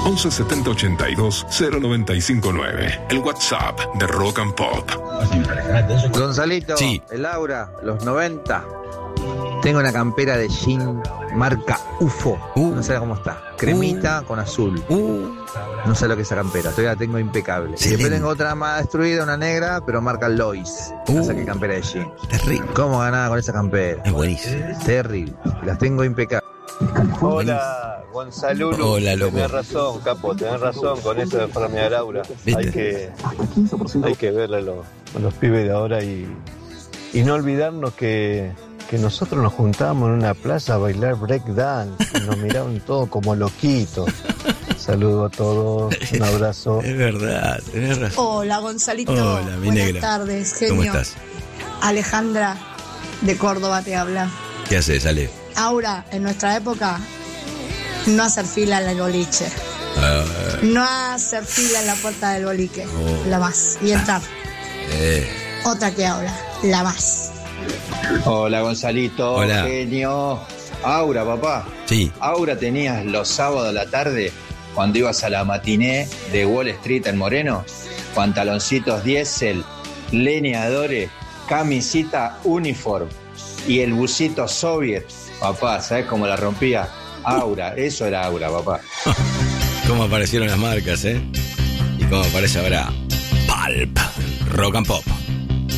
11 70 82 0959. El WhatsApp de Rock and Pop. Gonzalito, sí. El Aura, los 90. Tengo una campera de jean marca UFO. No sé cómo está. Cremita con azul. No sé lo que es esa campera. Todavía la tengo impecable. Y después tengo otra más destruida, una negra, pero marca Lois. No sé qué campera de jean. Terrible. ¿Cómo ganaba con esa campera? Es buenísimo. Terrible. Las tengo impecables. Hola, Gonzalo. Hola, loco. Tenés razón, Capo, tenés razón con eso de enfermedad Laura. Hay que verle a los pibes de ahora y no olvidarnos que nosotros nos juntábamos en una plaza a bailar breakdance y nos miraban todos como loquitos. Saludo a todos, un abrazo. Es verdad, tenés razón. Hola, Gonzalito. Hola, mi Buenas negra. tardes, genio. ¿Cómo estás? Alejandra de Córdoba te habla. ¿Qué haces, Ale? Ahora, en nuestra época, no hacer fila en el boliche. No hacer fila en la puerta del boliche. La más. Y entrar. Otra que ahora, la más. Hola, Gonzalito. Hola. Genio. Aura, papá. Sí. Aura tenías los sábados a la tarde cuando ibas a la matiné de Wall Street en Moreno. Pantaloncitos diésel, leñadores, camisita uniform y el busito soviet. Papá, ¿sabes cómo la rompía? Aura, eso era Aura, papá. Cómo aparecieron las marcas, ¿eh? Y cómo aparece ahora Pulp, Rock and Pop.